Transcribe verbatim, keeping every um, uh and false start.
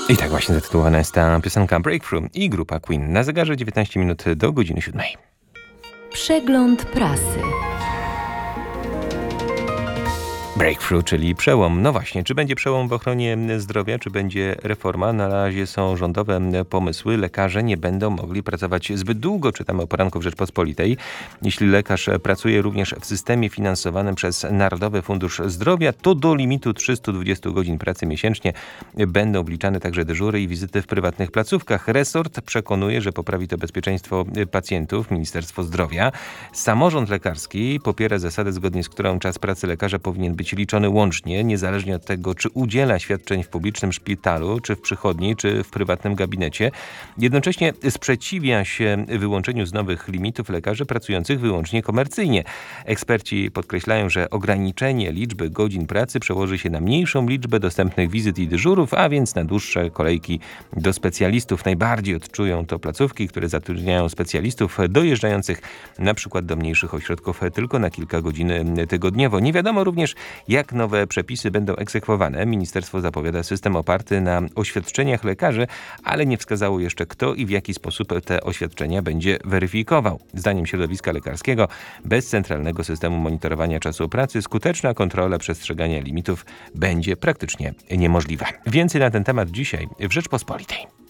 I tak właśnie zatytułowana jest ta piosenka Breakthrough i grupa Queen. Na zegarze dziewiętnaście minut do godziny siódmej. Przegląd prasy. Breakthrough, czyli przełom. No właśnie, czy będzie przełom w ochronie zdrowia, czy będzie reforma? Na razie są rządowe pomysły. Lekarze nie będą mogli pracować zbyt długo, czytamy o poranku w Rzeczpospolitej. Jeśli lekarz pracuje również w systemie finansowanym przez Narodowy Fundusz Zdrowia, to do limitu trzystu dwudziestu godzin pracy miesięcznie będą wliczane także dyżury i wizyty w prywatnych placówkach. Resort przekonuje, że poprawi to bezpieczeństwo pacjentów. Ministerstwo Zdrowia. Samorząd lekarski popiera zasadę, zgodnie z którą czas pracy lekarza powinien być liczony łącznie, niezależnie od tego, czy udziela świadczeń w publicznym szpitalu, czy w przychodni, czy w prywatnym gabinecie. Jednocześnie sprzeciwia się wyłączeniu z nowych limitów lekarzy pracujących wyłącznie komercyjnie. Eksperci podkreślają, że ograniczenie liczby godzin pracy przełoży się na mniejszą liczbę dostępnych wizyt i dyżurów, a więc na dłuższe kolejki do specjalistów. Najbardziej odczują to placówki, które zatrudniają specjalistów dojeżdżających na przykład do mniejszych ośrodków tylko na kilka godzin tygodniowo. Nie wiadomo również, jak nowe przepisy będą egzekwowane. Ministerstwo zapowiada system oparty na oświadczeniach lekarzy, ale nie wskazało jeszcze, kto i w jaki sposób te oświadczenia będzie weryfikował. Zdaniem środowiska lekarskiego bez centralnego systemu monitorowania czasu pracy skuteczna kontrola przestrzegania limitów będzie praktycznie niemożliwa. Więcej na ten temat dzisiaj w Rzeczpospolitej.